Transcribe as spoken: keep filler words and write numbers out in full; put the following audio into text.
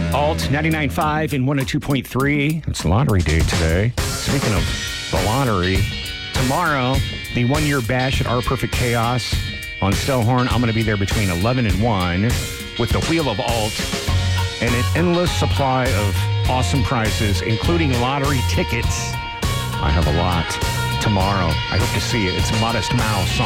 Alt ninety-nine point five and one oh two point three. It's lottery day today. Speaking of the lottery, tomorrow, the one-year bash at Our Perfect Chaos on Stellhorn. I'm going to be there between eleven and one with the Wheel of Alt and an endless supply of awesome prizes, including lottery tickets. I have a lot tomorrow. I hope to see you. It's Modest Mouse on